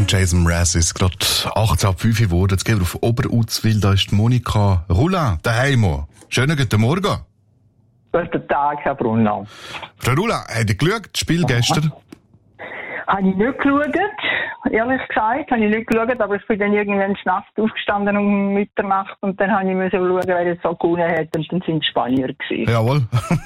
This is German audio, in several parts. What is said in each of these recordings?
und Jason Mraz ist gerade 18:05 geworden. Jetzt gehen wir auf Oberuzwil, da ist die Monika Roulin daheim. Schönen guten Morgen. Guten Tag, Herr Brunner. Frau Roulin, habt ihr geschaut, das Spiel gestern? Habe ich nicht geschaut, ehrlich gesagt, aber ich bin dann irgendwann nachts aufgestanden um Mitternacht und dann habe ich müssen schauen, wer jetzt so gewonnen hat und dann sind die Spanier gewesen. Jawohl.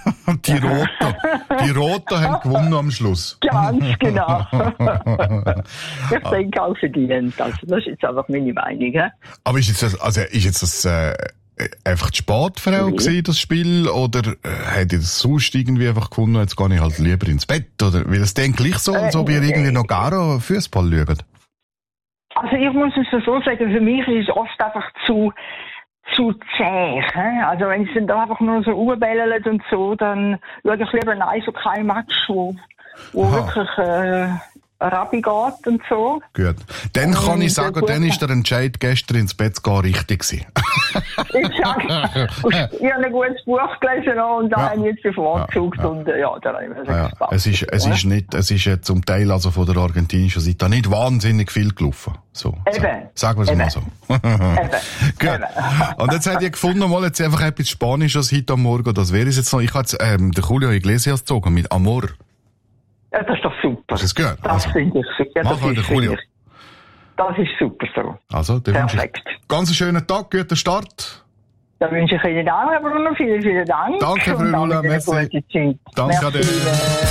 Die Roten haben gewonnen am Schluss. Ganz genau. Ich denke auch verdient. Also das ist jetzt einfach meine Meinung. He? Aber ist jetzt das einfach die Sportfrau gewesen, das Spiel, oder hätte ihr das sonst irgendwie einfach gefunden, jetzt gehe ich halt lieber ins Bett, oder? Weil es dann gleich so, als ob ihr irgendwie noch gar Fußball schaut. Also ich muss es so sagen, für mich ist es oft einfach zu zäh. He? Also wenn es dann da einfach nur so umbellelt und so, dann schaue ich lieber ein Eishockey-Match, wo wirklich Rabbi geht und so. Gut. Dann kann ich sagen, dann ist der Entscheid gestern ins Bett zu gehen richtig gewesen. Ich habe ein gutes Buch gelesen und da habe ich jetzt bevorzugt und da habe ich mir gespannt. Es ist zum Teil also von der argentinischen Seite nicht wahnsinnig viel gelaufen. So. Sagen wir es mal so. Gut. Und jetzt habt ihr gefunden, mal jetzt einfach etwas Spanisches heute am Morgen. Das wäre es jetzt noch. Ich habe jetzt, der Julio Iglesias gezogen mit Amor. Ja, das ist doch super. Das ist gut. Das finde ich super. Ja, das ist super so. Also, perfekt. Ganz einen schönen Tag, guten Start. Da wünsche ich Ihnen auch, Herr Bruno, vielen, vielen Dank. Danke, Frau Roulin, merci. Danke, Ade.